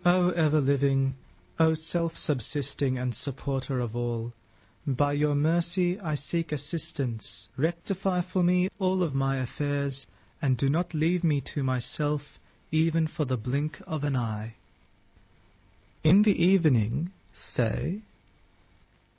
O ever-living, O self-subsisting and supporter of all, by your mercy I seek assistance. Rectify for me all of my affairs, and do not leave me to myself, even for the blink of an eye. In the evening, say,